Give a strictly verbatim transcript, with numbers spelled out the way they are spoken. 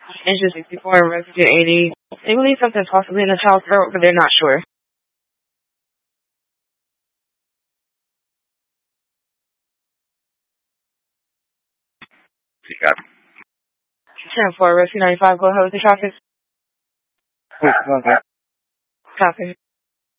Engine sixty-four and Rescue eighty. They believe something's possibly in the child's throat, but they're not sure. ten four, Rescue ninety-five, go ahead with the traffic. Okay. Copy.